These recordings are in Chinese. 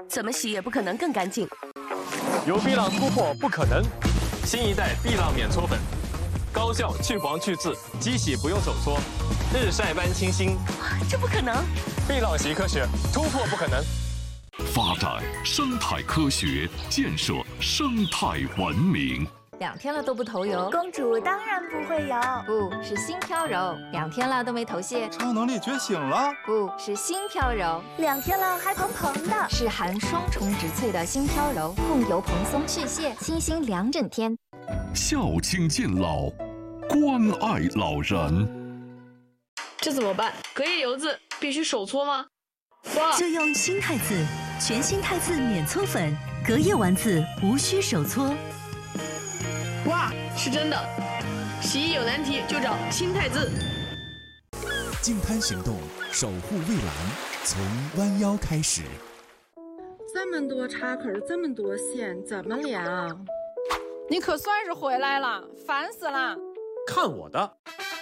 怎么洗也不可能更干净。 有碧浪突破不可能，新一代碧浪免搓粉，高效去黄去渍，机洗不用手搓，日晒般清新。 这不可能！ 碧浪习科学，突破不可能。 发展生态科学，建设生态文明。 2天了都不头油， 公主当然不会油， 不是新飘柔；2天了都没头屑， 超能力觉醒了， 不是新飘柔 ；2天了还蓬蓬的， 是含双重植萃的新飘柔，控油蓬松去屑，清新2整天。 孝亲敬老，关爱老人。 这怎么办？隔夜油渍必须手搓吗？哇！ 就用新汰渍，全新汰渍免搓粉，隔夜完渍无需手搓。 哇，是真的！洗衣有难题就找新汰渍。 净滩行动，守护蔚蓝，从弯腰开始。 这么多插口，这么多线，怎么量？ 你可算是回来了，烦死了！ 看我的！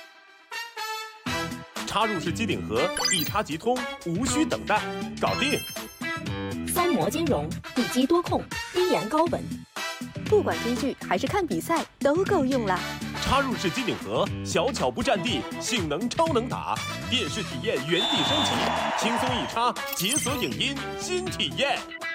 插入式机顶盒，一插即通，无需等待，搞定。 三模金融，地基多控，低盐高稳。不管追剧还是看比赛，都够用了。 插入式机顶盒，小巧不占地，性能超能打，电视体验原地升级，轻松一插，解锁影音新体验。